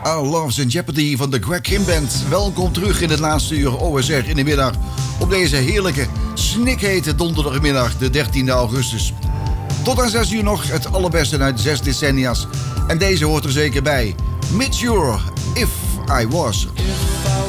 Our Love's in Jeopardy van de Greg Kim Band. Welkom terug in het laatste uur OSR in de middag. Op deze heerlijke, snikhete donderdagmiddag, de 13e augustus. Tot aan 6 uur nog het allerbeste uit 6 decennia's. En deze hoort er zeker bij. Mature, If I Was.